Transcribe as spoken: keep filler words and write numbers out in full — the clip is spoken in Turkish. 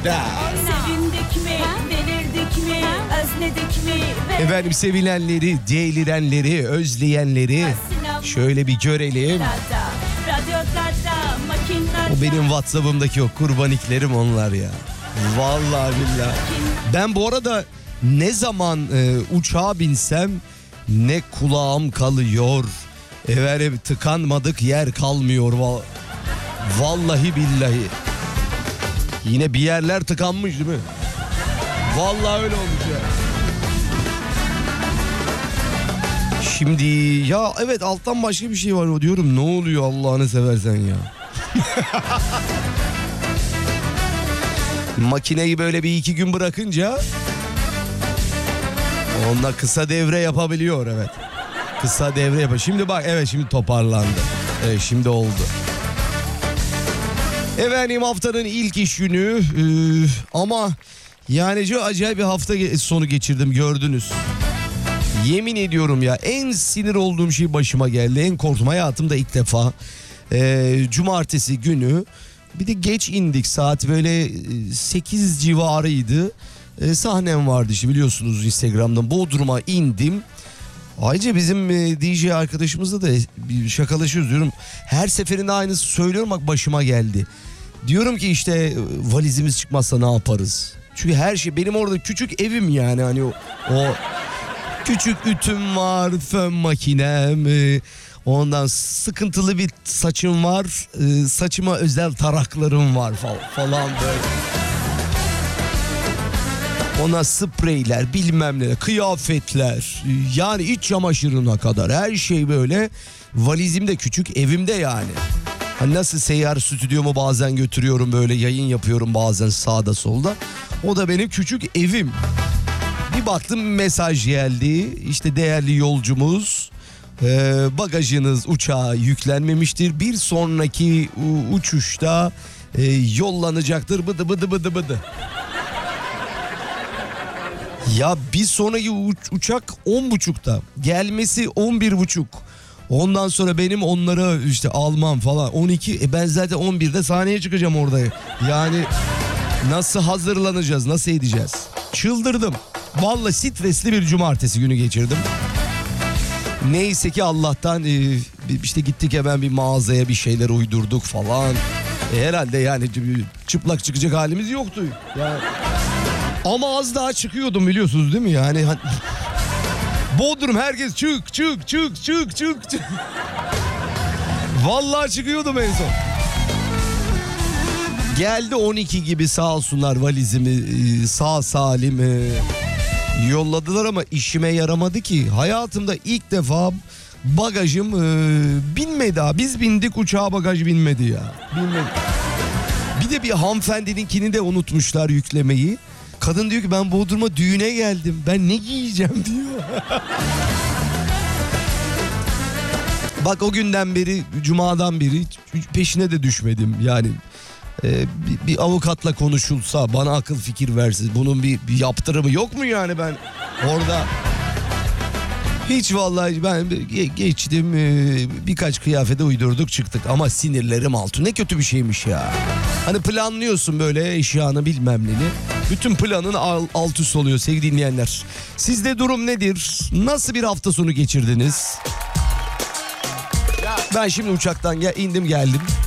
Da. Sevindik mi, delirdik mi, özledik mi? Efendim sevilenleri, delirenleri, özleyenleri şöyle bir görelim. O benim WhatsApp'ımdaki o kurbaniklerim onlar ya. Vallahi billahi. Ben bu arada ne zaman e, uçağa binsem ne kulağım kalıyor. Efendim tıkanmadık yer kalmıyor. Vallahi billahi. Yine bir yerler tıkanmış değil mi? Vallahi öyle olmuş ya. Şimdi ya evet alttan başka bir şey var o diyorum. Ne oluyor Allah'ını seversen ya. Makineyi böyle bir iki gün bırakınca onunla kısa devre yapabiliyor evet. Kısa devre yapıyor. Şimdi bak evet şimdi toparlandı. Evet şimdi oldu. Efendim haftanın ilk iş günü ee, ama yani çok acayip bir hafta sonu geçirdim gördünüz. Yemin ediyorum ya en sinir olduğum şey başıma geldi. En korktum hayatımda ilk defa. Ee, cumartesi günü bir de geç indik saat böyle sekiz civarıydı. Ee, sahnem vardı işte biliyorsunuz Instagram'dan Bodrum'a indim. Ayrıca bizim e, D J arkadaşımızla da bir şakalaşıyoruz diyorum. Her seferinde aynısı söylüyorum bak başıma geldi. Diyorum ki işte e, valizimiz çıkmazsa ne yaparız? Çünkü her şey benim orada küçük evim yani hani o, o küçük ütüm var, fön makinem, e, ondan sıkıntılı bir saçım var, e, saçıma özel taraklarım var falan, falan böyle. Ona spreyler bilmem ne kıyafetler yani iç çamaşırına kadar her şey böyle valizimde küçük evimde yani. Hani nasıl seyyar stüdyomu bazen götürüyorum böyle yayın yapıyorum bazen sağda solda. O da benim küçük evim. Bir baktım mesaj geldi işte değerli yolcumuz e, bagajınız uçağa yüklenmemiştir. Bir sonraki u- uçuşta e, yollanacaktır bıdı bıdı bıdı bıdı. Ya bir sonraki uç- uçak on buçukta gelmesi on bir buçuk. Ondan sonra benim onlara işte almam falan on iki. E ben zaten on birde sahneye çıkacağım orada. Yani nasıl hazırlanacağız nasıl edeceğiz? Çıldırdım. Vallahi stresli bir cumartesi günü geçirdim. Neyse ki Allah'tan e, işte gittik hemen bir mağazaya bir şeyler uydurduk falan. E herhalde yani çıplak çıkacak halimiz yoktu. Yani... Ama az daha çıkıyordum biliyorsunuz değil mi yani? Bodrum herkes çık çık çık çık çık çık. Vallahi çıkıyordum en son. Geldi on iki gibi sağ olsunlar valizimi sağ salim yolladılar ama işime yaramadı ki. Hayatımda ilk defa bagajım binmedi ha. Biz bindik uçağa bagaj binmedi ya. Binmedi. Bir de bir hanımefendininkini de unutmuşlar yüklemeyi. Kadın diyor ki ben Bodrum'a düğüne geldim. Ben ne giyeceğim diyor. Bak o günden beri, cumadan beri peşine de düşmedim. Yani e, bir, bir avukatla konuşulsa, bana akıl fikir versin. Bunun bir, bir yaptırımı yok mu yani ben orada? Hiç vallahi ben geçtim e, birkaç kıyafete uydurduk çıktık. Ama sinirlerim altı. Ne kötü bir şeymiş ya. Hani planlıyorsun böyle eşyanı bilmem neni. Bütün planın alt üst oluyor sevgili dinleyenler. Sizde durum nedir? Nasıl bir hafta sonu geçirdiniz? Ben şimdi uçaktan gel, indim geldim.